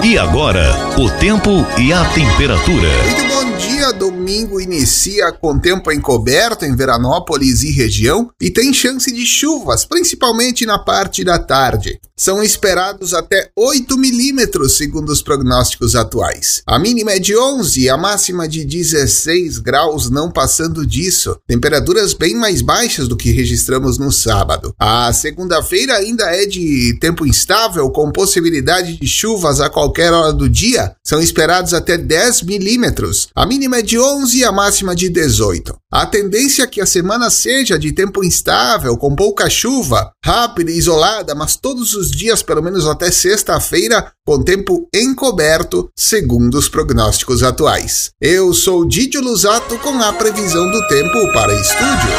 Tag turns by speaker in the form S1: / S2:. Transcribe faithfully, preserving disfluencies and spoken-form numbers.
S1: E agora, o tempo e a temperatura.
S2: Muito bom dia, domingo inicia com tempo encoberto em Veranópolis e região e tem chance de chuvas, principalmente na parte da tarde. São esperados até oito milímetros, segundo os prognósticos atuais. A mínima é de onze e a máxima de dezesseis graus, não passando disso. Temperaturas bem mais baixas do que registramos no sábado. A segunda-feira ainda é de tempo instável, com possibilidade de chuvas a qualquer hora do dia. São esperados até dez milímetros. A mínima é de onze e a máxima de dezoito. A tendência é que a semana seja de tempo instável, com pouca chuva, rápida e isolada, mas todos os dias, pelo menos até sexta-feira, com tempo encoberto, segundo os prognósticos atuais. Eu sou Didio Lusato com a previsão do tempo para estúdio.